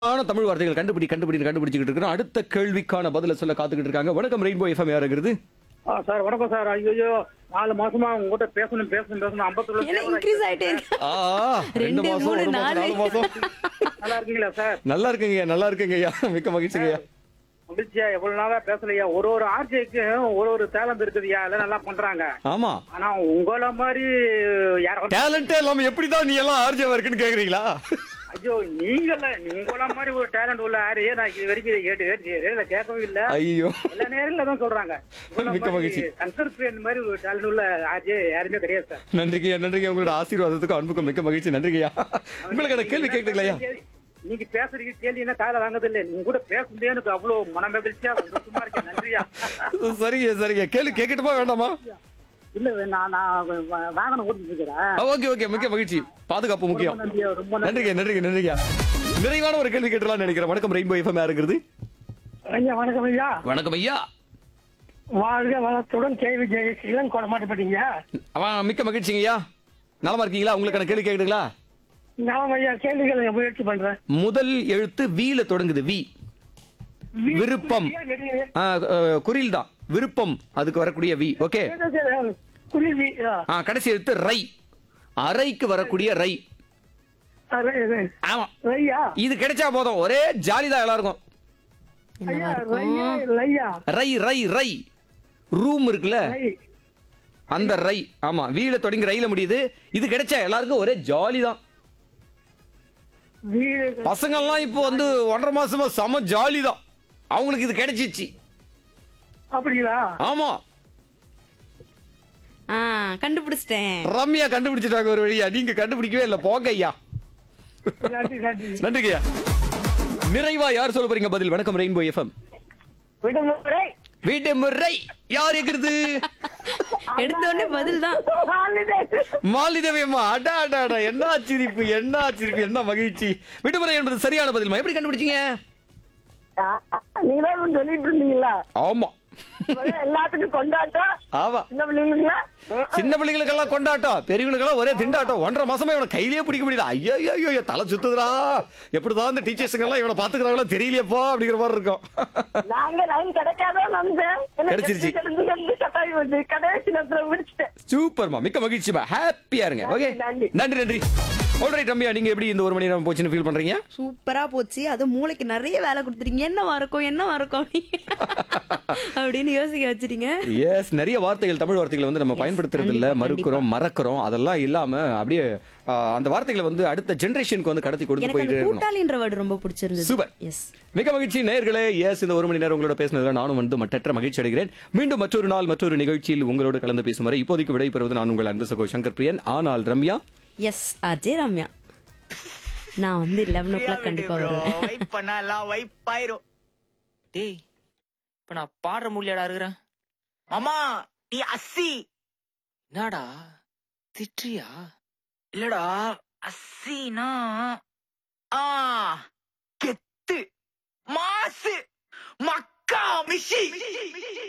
தமிழ் வார்த்தைகள் கண்டுபிடிச்சிட்டு இருக்கிறோம். அடுத்த கேள்விக்கான பதில சொல்ல காத்துக்கிட்டு இருக்காங்க. வணக்கம் ரெயின்போ எஃப்எம் யாருங்கிறது? சார் வணக்கம் சார். ஐயோ 4 மாசமா உங்ககிட்ட பேசணும் 51 ஏன்னா இன்க்ரீஸ் ஆயிட்டே இருக்கு. ஆ, 2 மாசம் 3, 1 மாசம் 4 மாசம். நல்லா இருக்கீங்களா சார்? நல்லா இருக்குங்கய்யா. மிக்க மகிழ்ச்சிங்கய்யா. மகிழ்ச்சியா எவ்வளவு நாளா பேசலையா? ஒரு ஆர்ஜேக்கு ஒரு டேலண்ட் இருக்குதுயா, எல்லாம் நல்லா பண்றாங்க. ஆமா, ஆனா உங்கள மாதிரி யாரும் டேலண்டே இல்லாம எப்படிதான் நீ எல்லாம் ஆர்ஜேவா இருக்குன்னு கேக்குறீங்களா? ஐயோ உங்கள மாதிரி ஒரு டேலண்ட் உள்ள யாரையே நான் இது வரைக்கும் கேட்டு கேட்கவே இல்ல. ஐயோ, எல்லா நேரில் தான் சொல்றாங்க. மிக்க மகிழ்ச்சி. கன்சர்ட் மாதிரி ஒரு டேலண்ட் உள்ள ஆர்ஜே யாருமே கிடையாது சார். நன்றிங்கய்யா. உங்களோட ஆசீர்வாதத்துக்கும் அன்புக்கும் மிக்க மகிழ்ச்சி. நன்றிங்கய்யா. உங்களுக்கு கேள்வி கேட்டுக்கலையா? நீங்க பேசுறீங்க கேள்வி என்ன கால வாங்கது இல்ல. நீங்க கூட பேசும்போது எனக்கு அவ்வளவு மன மகிழ்ச்சியா சும்மா இருக்கேன். நன்றியா. சரிங்க. கேள்வி கேட்கட்டுமா வேண்டாமா? இல்ல நான் வாகனம் ஓட்டிட்டு இருக்கிறேன். ஓகே. மிக்க மகிழ்ச்சி. பாதுகாப்பு முக்கியம். ரொம்ப நன்றிங்க. நிறைவான ஒரு கேள்வி கேட்டலாம் நினைக்கிறேன். வணக்கம் ரெயின்போ எஃப்எம் யாருங்கிறது? ஐயா வணக்கம் ஐயா. வணக்கம் ஐயா. வாழ்க வளத்துடன் கேள்வி ஜெயிச்சிலாம் கொட மாட்டேப்பட்டீங்க. மிக்க மகிழ்ச்சிங்கய்யா. நலமா இருக்கீங்களா? உங்களுக்கான கேள்வி கேக்குதுங்களா? நான் ஐயா கேள்விகளை முயற்சி பண்றேன். முதல் எழுத்து வீல தொடங்குது. வி. விருப்பம். குறில் தான். விருப்பம் அதுக்கு வரக்கூடிய வி. ஓகே. குருவி. கடைசி எழுத்து ரை. அறைக்கு வரக்கூடிய ரை. ஆமா, இது கிடைச்சா போதும். ஒரே ஜாலிதான் எல்லாருக்கும். ரை ரூம் இருக்குல்ல, அந்த ரை. ஆமா, வீல தொடங்கி ரயில முடியுது. இது கிடைச்சா எல்லாருக்கும் ஒரே ஜாலிதான். பசங்க எல்லாம் இப்போ 1.5 மாசமா செம ஜாலிதான். அவங்களுக்கு இது கிடைச்சிச்சு. அப்படிங்களா? ஆமா. கண்டுபிடிச்சிட்டேன். ரம்யா கண்டுபிடிச்சிட்டாங்க ஒரு வழியா. நீங்க கண்டுபிடிக்கவே இல்ல. போங்க ஐயா. நன்றிங்கய்யா. நிறைவா யார் சொல்ல போறீங்க பதில்? வணக்கம் ரெயின்போ எஃப்எம். விடுமுறை யார் இருக்கிறது? எடுத்த உடனே பதில் தான். மாலிதேவியம்மா. அடா, என்ன சிரிப்பு, என்ன மகிழ்ச்சி. விடுமுறை என்பது சரியான பதில். எப்படி கண்டுபிடிச்சீங்க? நீங்க சொல்லிட்டு இருந்தீங்களா? ஆமா, எல்லாத்துக்கும் கொண்டாட்டம். ஆமா, சின்ன பிள்ளைகளுக்கெல்லாம் கொண்டாட்டம், பெரியவங்களுக்கெல்லாம் ஒரே திண்டாட்டம். 1.5 மாசமா இவனை கையிலேயே பிடிக்க முடியல. ஐயோ தலை சுத்துதுடா. எப்படிதான் இந்த டீச்சர்ஸுங்க எல்லாம் இவனை பாத்துக்கிறாங்களோ தெரியலையப்பா அப்படிங்கிற மாதிரி இருக்கும். சூப்பர்மா. மிக்க மகிழ்ச்சிமா. ஹாப்பியா இருங்க. ஓகே, நன்றி. ஆல்ரைட் ரம்யா, நீங்க எப்படி இந்த 1 மணி நேரம் போச்சுன்னு ஃபீல் பண்றீங்க? சூப்பரா போச்சு. அது மூளைக்கு நிறைய வேலை கொடுத்துறீங்க. என்னவா இருக்கும் அப்படின்னு யோசிக்க வச்சிட்டீங்க. எஸ், நிறைய வார்த்தைகள், தமிழ் வார்த்தைகளை நம்ம பயன்படுத்துறது இல்ல, மறக்கிறோம். அதெல்லாம் இல்லாம அப்படியே அந்த வார்த்தைகளை அடுத்த ஜெனரேஷனுக்கு கடத்தி கொடுத்து போயிட்டு இருக்கணும். கூட்டாளின்ற வேர்ட் ரொம்ப பிடிச்சிருந்தது. சூப்பர். எஸ், மிக மகிழ்ச்சி நேயர்களே. எஸ், இந்த 1 மணி நேரம் உங்களோட பேசினதுல நானும் மற்றற்ற மகிழ்ச்சி அடைகிறேன். மீண்டும் மற்றொரு நாள் மற்றொரு நிகழ்ச்சியில் உங்களோடு கலந்து பேசும் வரை இப்போதைக்கு விடைபெறுவது நான் உங்கள் அன்பு சகோ சங்கர் பிரியன். ஆனால் ரம்யா. எஸ், அஜய் ரம்யா. நான் 11 o'clock கண்டிப்பா வருவேன். வைப் பண்ணலாம், வைப் ஆயிரும். டேய், இப்ப நான் பாடுற முடியலடா இருக்கிறேன். மாமா நீ அஸ்ஸி. என்னடா திட்றியா? இல்லடா, அஸ்ஸினா கெத்து மாசு மக்கா மிஷி.